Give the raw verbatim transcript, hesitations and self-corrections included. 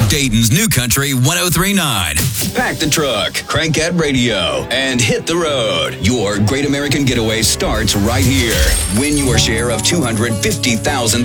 Dayton's New Country one oh three point nine. Pack the truck, crank that radio, and hit the road. Your Great American Getaway starts right here. Win your share of two hundred fifty thousand dollars.